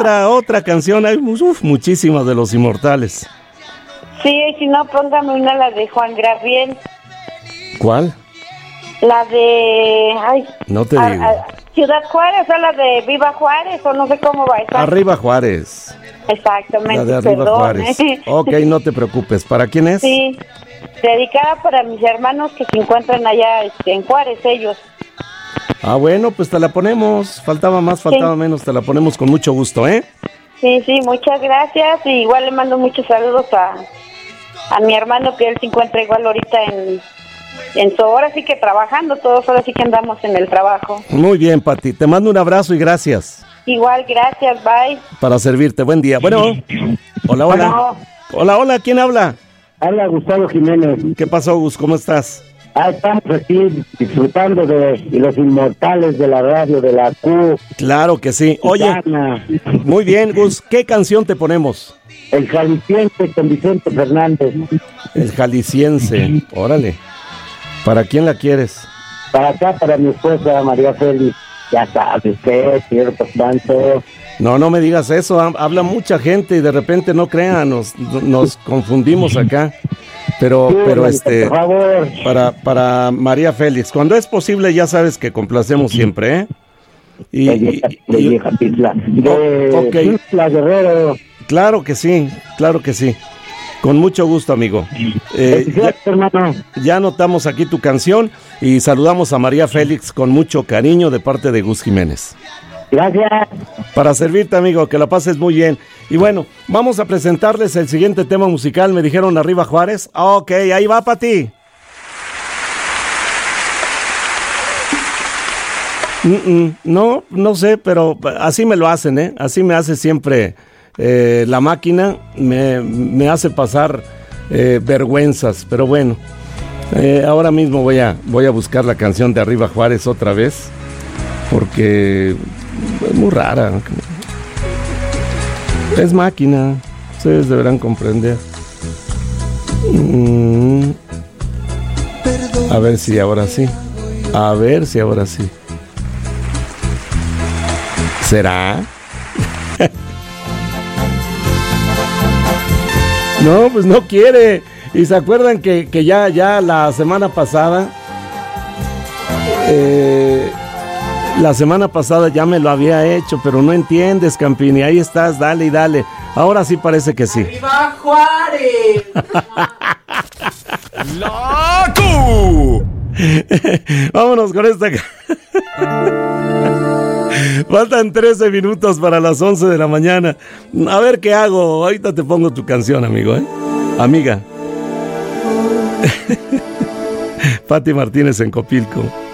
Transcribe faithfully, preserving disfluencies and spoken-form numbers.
otra, otra canción. Hay uf, muchísimas de Los Inmortales. Sí, si no, póngame una, la de Juan Gabriel. ¿Cuál? La de... Ay, no te a, digo. A, Ciudad Juárez, o la de Viva Juárez, o no sé cómo va a estar. Arriba Juárez. Exactamente, la de Arriba perdón. Juárez. Ok, no te preocupes. ¿Para quién es? Sí, dedicada para mis hermanos que se encuentran allá este, en Juárez, ellos. Ah, bueno, pues te la ponemos. Faltaba más, faltaba sí. menos. Te la ponemos con mucho gusto, ¿eh? Sí, sí, muchas gracias. Y igual le mando muchos saludos a, a mi hermano, que él se encuentra igual ahorita en... En su hora sí que trabajando, todos ahora sí que andamos en el trabajo. Muy bien, Pati, te mando un abrazo y gracias. Igual, gracias, bye. Para servirte, buen día. Bueno, hola, hola. Hola, hola, hola, ¿quién habla? Habla Gustavo Jiménez. ¿Qué pasó, Gus? ¿Cómo estás? Ah, estamos aquí disfrutando de, de los inmortales de la radio, de la Q. Claro que sí. Oye, muy bien, Gus, ¿qué canción te ponemos? El Jalisciense con Vicente Fernández. El Jalisciense, órale. ¿Para quién la quieres? Para acá, para mi esposa María Félix. Ya sabes qué, cierto tanto. No, no me digas eso. Habla mucha gente y de repente no crean, nos, nos confundimos acá. Pero, sí, pero este, por favor. para para María Félix, cuando es posible, ya sabes que complacemos siempre, ¿eh? Y, de vieja, de y, vieja Pitla. De oh, okay. Pitla Guerrero. Claro que sí, claro que sí. Con mucho gusto, amigo. Eh, ya, hermano. ya anotamos aquí tu canción y saludamos a María Félix con mucho cariño de parte de Gus Jiménez. Gracias. Para servirte, amigo, que la pases muy bien. Y bueno, vamos a presentarles el siguiente tema musical. Me dijeron Arriba Juárez. Ok, ahí va para ti. Mm-mm, no, no sé, pero así me lo hacen, ¿eh? Así me hace siempre... Eh, la máquina me, me hace pasar eh, vergüenzas, pero bueno, eh, ahora mismo voy a, voy a buscar la canción de Arriba Juárez otra vez, porque es muy rara, es máquina, ustedes deberán comprender. Mm, a ver si ahora sí, a ver si ahora sí. ¿Será? No, pues no quiere. Y se acuerdan que, que ya, ya la semana pasada, eh, la semana pasada ya me lo había hecho, pero no entiendes, Campini. Ahí estás, dale y dale. Ahora sí parece que sí. ¡Arriba Juárez! ¡La Q! Vámonos con esta. Faltan trece minutos para las once de la mañana. A ver qué hago. Ahorita te pongo tu canción, amigo, ¿eh? Amiga. Pati Martínez en Copilco.